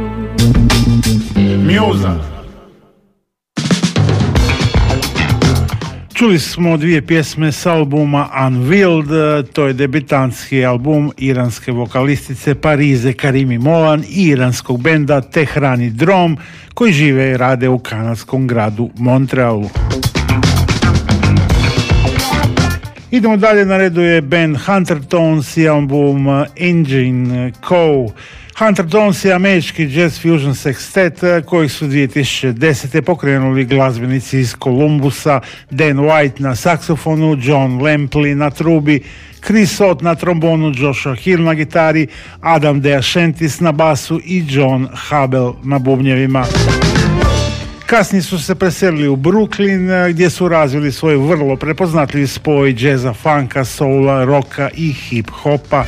Mjuza. Čuli smo dvije pjesme s albuma Unveiled, to je debitantski album iranske vokalistice Parize Karimi Molan i iranskog benda Tehrani Drom, koji žive i rade u kanadskom gradu Montrealu. Idemo dalje, na redu je band Huntertones i album Engine Co. Huntertones je američki jazz fusion sextet koji su 2010. pokrenuli glazbenici iz Columbusa, Dan White na saksofonu, John Lampley na trubi, Chris Ott na trombonu, Joshua Hill na gitari, Adam DeAscentis na basu i John Habel na bubnjevima. Kasnije su se preselili u Brooklyn gdje su razvili svoj vrlo prepoznatljiv spoj džeza, funka, soula, rocka i hip-hopa.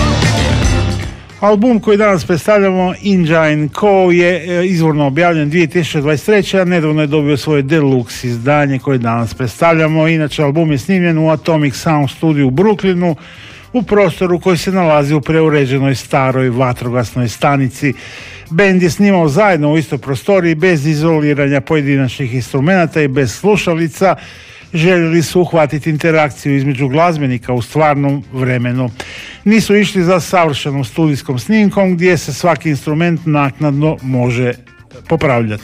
Album koji danas predstavljamo, Engine Co, je izvorno objavljen 2023. a nedavno je dobio svoje deluxe izdanje koje danas predstavljamo. Inače, album je snimljen u Atomic Sound studiju u Brooklynu, u prostoru koji se nalazi u preuređenoj staroj vatrogasnoj stanici. Bend je snimao zajedno u istoj prostoriji bez izoliranja pojedinačnih instrumenata i bez slušalica. Željeli su uhvatiti interakciju između glazbenika u stvarnom vremenu. Nisu išli za savršenom studijskom snimkom gdje se svaki instrument naknadno može popravljati.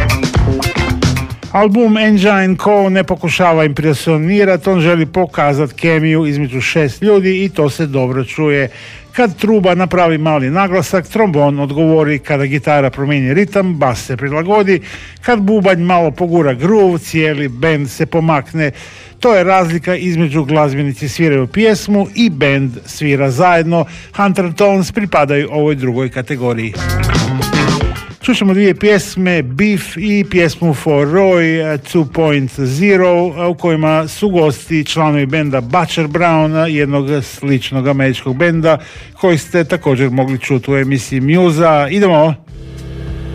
Album Engine Co ne pokušava impresionirati, on želi pokazati kemiju između 6 ljudi i to se dobro čuje. Kad truba napravi mali naglasak, trombon odgovori, kada gitara promijeni ritam, bas se prilagodi, kad bubanj malo pogura groove, cijeli bend se pomakne. To je razlika između glazbenici sviraju pjesmu i bend svira zajedno. Huntertones pripadaju ovoj drugoj kategoriji. Čućemo dvije pjesme, Beef i pjesmu For Roy 2.0, u kojima su gosti članovi benda Butcher Brown, jednog sličnog američkog benda koji ste također mogli čuti u emisiji Mjuza. Idemo!